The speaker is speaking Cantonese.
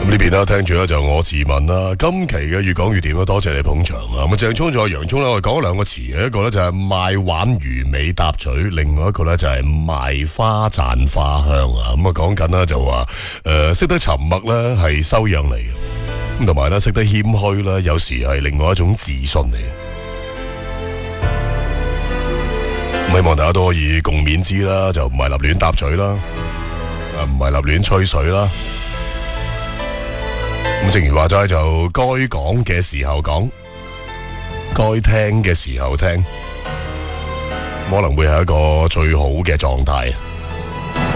呢邊啦，聽住咧就我自問啦。今期嘅越講越掂啦，多謝你捧場啊！咁鄭聰仲有洋葱咧，我哋講咗兩個詞嘅，一個咧就係賣玩魚尾搭嘴，另外一個咧就係賣花讚花香啊！咁啊講緊啦就話識得沉默咧係修養嚟嘅，咁同埋咧識得謙虛咧，有時係另外一種自信嚟嘅。希望大家都可以共勉之啦，就唔係立亂搭嘴啦，唔係立亂吹水啦。咁正如話齋，就該講嘅時候講，該聽嘅時候聽，可能會係一個最好嘅狀態。